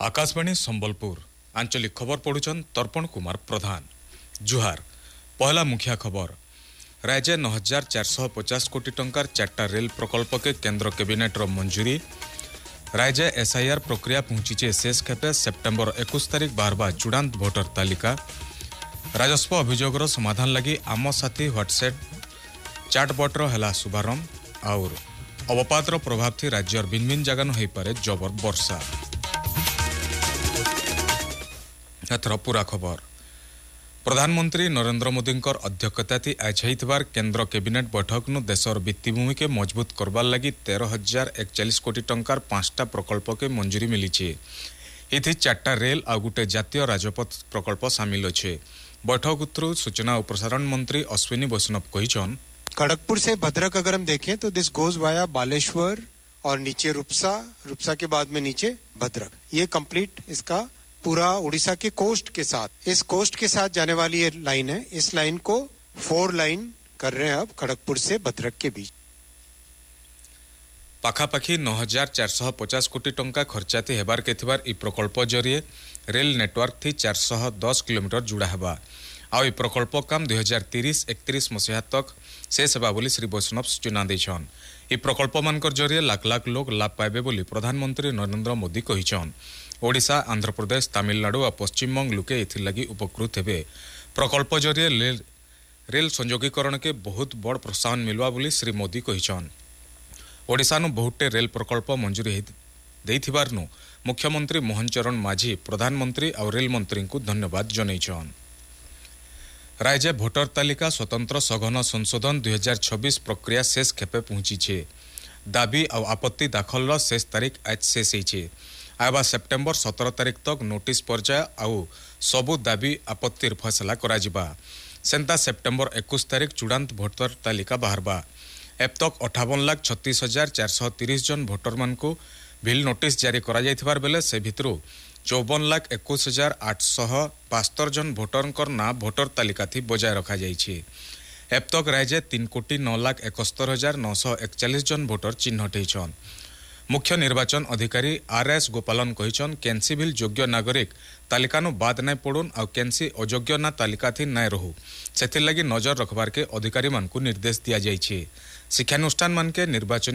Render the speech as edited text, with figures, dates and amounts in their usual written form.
आकाशवाणी संबलपुर आंचलिक खबर पढ़ुचन तर्पण कुमार प्रधान। जुहार पहला मुखिया खबर। राज्य 9450 कोटी टंकार 4टा रेल प्रकल्प के केंद्र कैबिनेट रो मंजूरी। राज्य एसआईआर प्रक्रिया पहुंची शेष खेपे सेप्टेम्बर 21 तारिख बाहरबा चूड़ांत भोटर तालिका। राजस्व अभियोगर समाधान लगी आम साथी व्हाट्सएप चैटबॉटर हैला शुभारंभ। और अवपातर प्रभाव थी राज्यर भिन्न भिन्न जगह हो पारे जबर वर्षा। एथर पूरा खबर। प्रधानमंत्री नरेंद्र मोदी अध्यक्षता थी आज होइतबार केंद्र कैबिनेट बैठक नु देशर भित्तिभूमि के मजबूत करबार लगी 13,041 कोटी टंकार 5टा प्रकल्प के मंजूरी मिली। इथि 4टा रेल और गोटे जातीय राजपथ प्रकल्प सामिल अच्छे। बैठक थ्रू सूचना और प्रसारण मंत्री अश्विनी वैष्णव कहिछन खड़गपुर से भद्रक अगर हम देखें तो दिस गोज वाया बालेश्वर और नीचे रुपसा के बाद में नीचे भद्रक। ये कंप्लीट इसका पूरा उड़ीसा के कोस्ट के साथ इस कोस्ट के साथ जाने वाली ये लाइन है। इस लाइन को 4 लाइन कर रहे हैं अब खड़गपुर से भद्रक के बीच। पाखापाखी 9,450 कोटी टंका खर्चाती हेबार के थिबार ई प्रकल्प जरिए रेल नेटवर्क थी 410 किलोमीटर जुड़ा हेबा। आ ई प्रकल्प काम 2030-31 मसीहा तक शेष हेबा बोली श्री वैष्णव सूचना दैछन। ई प्रकल्प मानकर जरिए लाख लाख लोग लाभ पाइबे बोली प्रधानमंत्री नरेंद्र मोदी कहिछन। ओडिशा, आंध्र प्रदेश, तमिलनाडु और पश्चिम बंग लोके एथि लगी उपकृत हेबे। प्रकल्प जरिए रेल संयोगीकरण के बहुत बड़ प्रोत्साहन मिलवा बोली श्री मोदी कहिछन। ओडिशा नु बहुटे रेल प्रकल्प मंजूरी देइथिबार नु मुख्यमंत्री मोहन चरण माझी प्रधानमंत्री और रेल मंत्री को धन्यवाद जनैछन। राज्य भोटर तालिका स्वतंत्र सघन संशोधन 2026 प्रक्रिया शेष खेपे पहुंची। दाबी और आपत्ति दाखल शेष तारीख आज शेष होइछे। आवा सेप्टेम्बर 17 तारिख तक नोटिस पर्याय और सबु दाबी आपत्तिर फैसला कराजिबा। सेंता सेप्टेम्बर 21 तारिख चूड़ांत भोटर तालिका बाहरबा। एब तक 58,36,430 जन भोटर मान को बिल नोटिस जारी करा जाइथिबार बेले से भितरु 54,21,872 जन भोटर ना भोटर तालिका थी बजाय रखा जाइछि। एब तक राज्य 3,09,71,941 जन भोटर चिन्हट होइछन। मुख्य निर्वाचन अधिकारी आर.एस. गोपालन कहिछन केनसी भी योग्य नागरिक तालिकानु बाद नाय पड़ुन और केनसी अयोग्य ना तालिका थी नाय रहू सेथिर लगी नजर रखबार के अधिकारी मान को निर्देश दिया जाइछि। शिक्षानुष्ठान मान के निर्वाचन